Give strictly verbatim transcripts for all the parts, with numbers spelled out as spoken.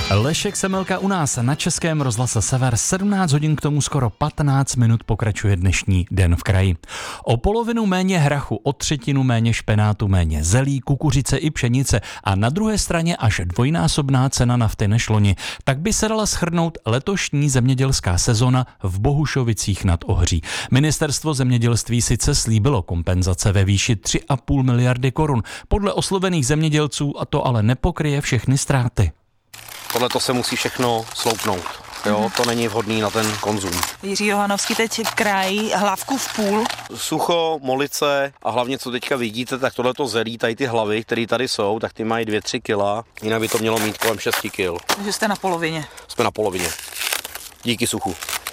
Lešek Semmelka u nás na Českém rozhlase Sever. sedmnáct hodin, k tomu skoro patnáct minut pokračuje dnešní Den v kraji. O polovinu méně hrachu, o třetinu méně špenátu, méně zelí, kukuřice i pšenice a na druhé straně až dvojnásobná cena nafty než loni. Tak by se dala shrnout letošní zemědělská sezona v Bohušovicích nad Ohří. Ministerstvo zemědělství sice slíbilo kompenzace ve výši tři a půl miliardy korun. Podle oslovených zemědělců a to ale nepokryje všechny ztráty. Tohle to se musí všechno sloupnout. Jo, to není vhodný na ten konzum. Jiří Johanovský teď krájí hlavku v půl. Sucho, molice a hlavně, co teďka vidíte, tak tohleto zelí, tady ty hlavy, které tady jsou, tak ty mají dvě tři kila. Jinak by to mělo mít kolem šesti kil. Takže jste na polovině. Jsme na polovině. Díky suchu.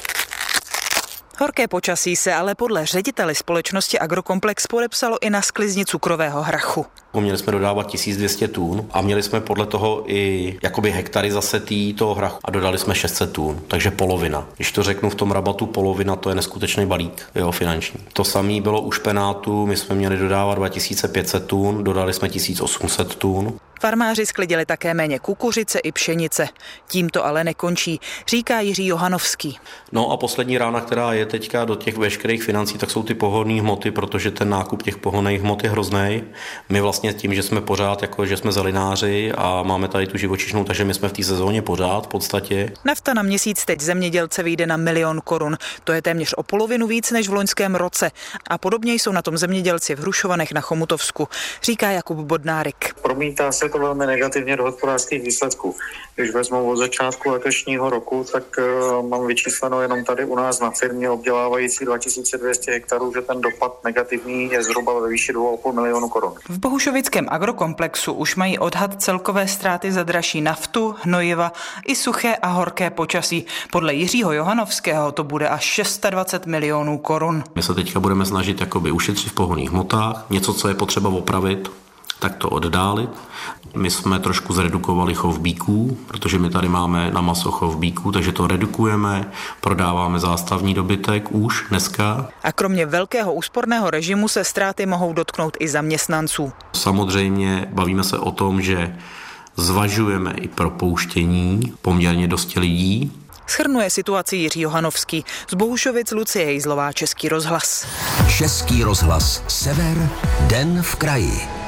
Horké počasí se ale podle ředitele společnosti Agrokomplex podepsalo i na sklizni cukrového hrachu. Měli jsme dodávat tisíc dvě stě tun a měli jsme podle toho i jakoby hektary zasetý toho hrachu a dodali jsme šest set tun, takže polovina. Když to řeknu v tom rabatu polovina, to je neskutečný balík, jo, finanční. To samé bylo u špenátu, my jsme měli dodávat dva tisíce pět set tun, dodali jsme tisíc osm set tun. Farmáři sklidili také méně kukuřice i pšenice. Tím to ale nekončí, říká Jiří Johanovský. No a poslední rána, která je teďka do těch veškerých financí, tak jsou ty pohonné hmoty, protože ten nákup těch pohonných hmot je hrozný. My vlastně tím, že jsme pořád, jako že jsme zelináři a máme tady tu živočišnou, takže my jsme v té sezóně pořád v podstatě. Nafta na měsíc teď zemědělce vyjde na milion korun. To je téměř o polovinu víc než v loňském roce. A podobně jsou na tom zemědělci v Hrušovanech na Chomutovsku, říká Jakub Bodnárik. Promítá se to velmi negativně do hospodářských výsledků. Když vezmu od začátku letošního roku, tak uh, mám vyčísleno jenom tady u nás na firmě obdělávající dva tisíce dvě stě hektarů, že ten dopad negativní je zhruba ve výši dva a půl milionu korun. V Bohušovickém agrokomplexu už mají odhad celkové ztráty za dražší naftu, hnojiva i suché a horké počasí. Podle Jiřího Johanovského to bude až dvacet šest milionů korun. My se teďka budeme snažit jakoby ušetřit v pohonných hmotách, něco, co je potřeba opravit, tak to oddálit. My jsme trošku zredukovali chov bíků, protože my tady máme na maso chov bíků, takže to redukujeme, prodáváme zástavní dobytek už dneska. A kromě velkého úsporného režimu se ztráty mohou dotknout i zaměstnanců. Samozřejmě bavíme se o tom, že zvažujeme i propouštění poměrně dosti lidí. Shrnuje situaci Jiří Johanovský. Z Bohušovic Lucie Hejzlová, Český rozhlas. Český rozhlas Sever, Den v kraji.